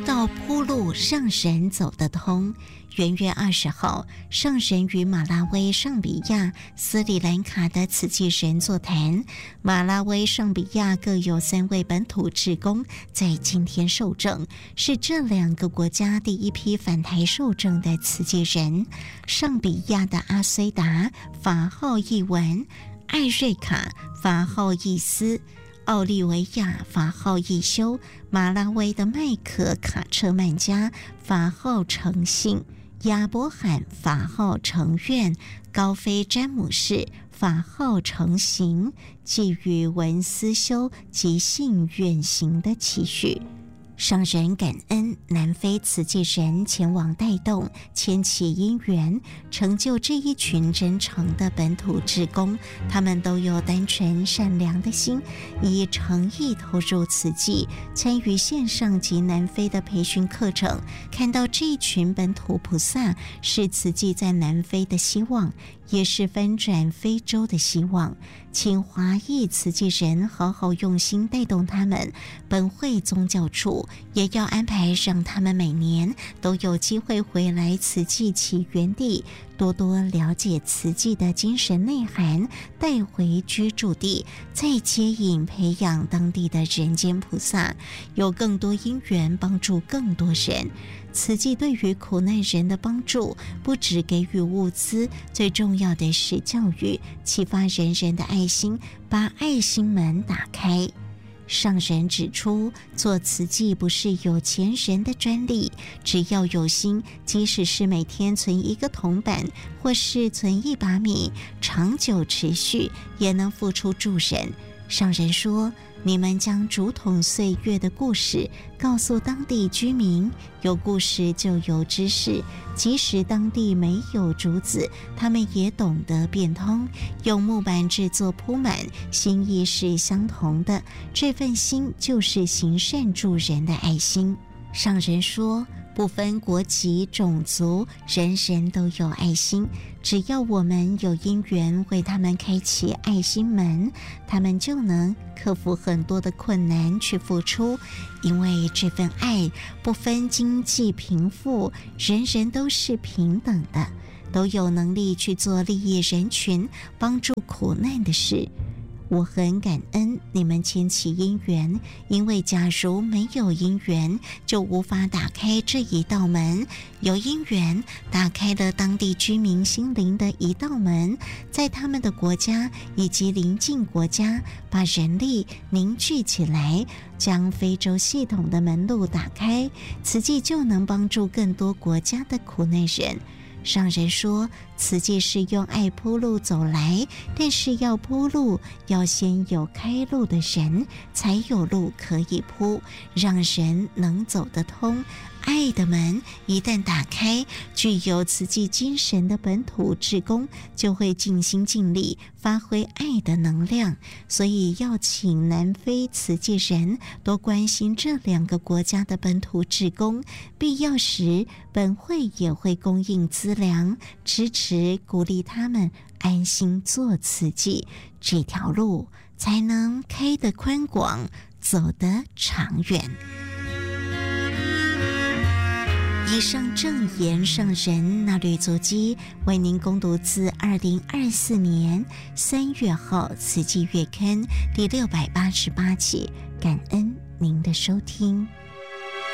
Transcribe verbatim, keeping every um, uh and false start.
道铺路让人走得通。元月二十号，上人与马拉维、尚比亚、斯里兰卡的慈济人座谈。马拉维、尚比亚各有三位本土志工在今天受证，是这两个国家第一批返台受证的慈济人。尚比亚的阿虽达法号译文，艾瑞卡法号译斯，奥利维亚法号一休，马拉维的麦克卡彻曼加法号诚信，亚伯罕法号诚愿，高飞詹姆士法号诚行，寄予文思修及信愿行的期许。上人感恩南非慈济人前往带动，牵起因缘，成就这一群真诚的本土志工。他们都有单纯善良的心，以诚意投入慈济，参与线上及南非的培训课程。看到这一群本土菩萨是慈济在南非的希望，也是翻转非洲的希望。请华裔慈济人好好用心带动他们，本会宗教处也要安排让他们每年都有机会回来慈济起源地，多多了解慈济的精神内涵，带回居住地，再接引培养当地的人间菩萨，有更多因缘帮助更多人。慈济对于苦难人的帮助，不只给予物资，最重要的是教育，启发人人的爱心，把爱心门打开。上人指出，做慈济不是有钱人的专利，只要有心，即使是每天存一个铜板，或是存一把米，长久持续，也能付出助人。上人说，你们将竹筒岁月的故事告诉当地居民，有故事就有知识，即使当地没有竹子，他们也懂得变通，用木板制作铺满，心意是相同的，这份心就是行善助人的爱心。上人说，不分国籍种族，人人都有爱心，只要我们有因缘为他们开启爱心门，他们就能克服很多的困难去付出。因为这份爱不分经济贫富，人人都是平等的，都有能力去做利益人群、帮助苦难的事。我很感恩你们牵起因缘，因为假如没有因缘，就无法打开这一道门。有因缘，打开了当地居民心灵的一道门，在他们的国家以及邻近国家，把人力凝聚起来，将非洲系统的门路打开，慈济就能帮助更多国家的苦难人。上人说，慈济是用爱铺路走来，但是要铺路，要先有开路的人，才有路可以铺，让人能走得通。爱的门一旦打开，具有慈济精神的本土志工就会尽心尽力发挥爱的能量。所以要请南非慈济人多关心这两个国家的本土志工，必要时本会也会供应资粮，支持鼓励他们安心做慈济，这条路才能开得宽广，走得长远。以上正言上人那律足迹为您攻读自二零二四年三月号慈济月刊第六百八十八期，感恩您的收听。